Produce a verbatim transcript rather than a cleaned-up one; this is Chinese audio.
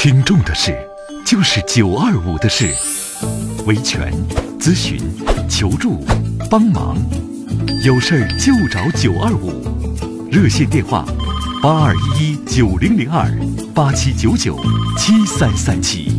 听众的事，就是九二五的事。维权、咨询、求助、帮忙，有事儿就找九二五。热线电话：八二一一九零零二八七九九七三三七。